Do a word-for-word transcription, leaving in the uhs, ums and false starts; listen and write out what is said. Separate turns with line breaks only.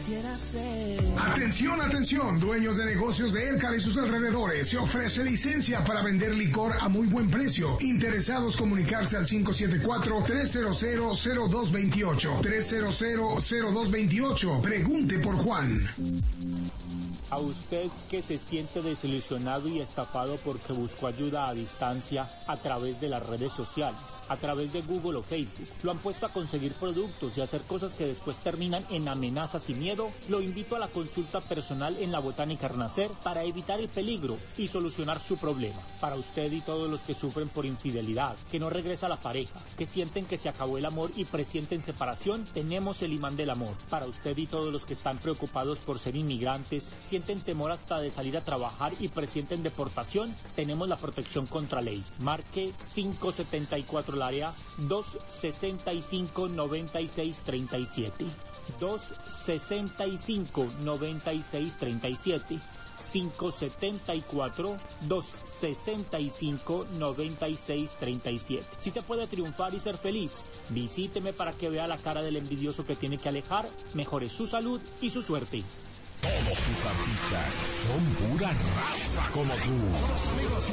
quisiera ser.
Atención, atención, dueños de negocios de Elcar y sus alrededores. Se ofrece licencia para vender licor a muy buen precio. Interesados, comunicarse al cinco siete cuatro, tres cero cero, cero dos dos ocho. tres cero cero, cero dos dos ocho. Pregunte por Juan.
A usted que se siente desilusionado y estafado porque buscó ayuda a distancia a través de las redes sociales, a través de Google o Facebook, lo han puesto a conseguir productos y hacer cosas que después terminan en amenazas y miedo, lo invito a la consulta personal en la Botánica Renacer para evitar el peligro y solucionar su problema. Para usted y todos los que sufren por infidelidad, que no regresa la pareja, que sienten que se acabó el amor y presienten separación, tenemos el imán del amor. Para usted y todos los que están preocupados por ser inmigrantes, sienten temor hasta de salir a trabajar y presienten deportación, tenemos la protección contra ley. Marque cinco siete cuatro el área dos seis cinco, nueve seis tres siete. dos seis cinco, nueve seis tres siete. cinco siete cuatro, dos seis cinco, nueve seis tres siete. Si se puede triunfar y ser feliz, visíteme para que vea la cara del envidioso que tiene que alejar, mejore su salud y su suerte.
Todos tus artistas son pura raza como tú.